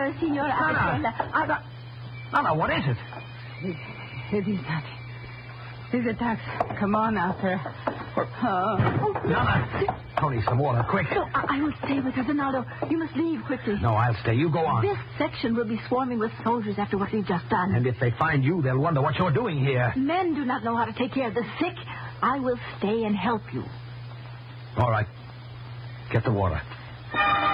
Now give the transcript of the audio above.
Signor Araceli. Nana, what is it? It is that. These attacks. Come on, Arthur. Nana. Tony, some water, quick. No, I will stay with you, Bernardo. You must leave quickly. No, I'll stay. You go on. This section will be swarming with soldiers after what we've just done. And if they find you, they'll wonder what you're doing here. Men do not know how to take care of the sick. I will stay and help you. All right. Get the water.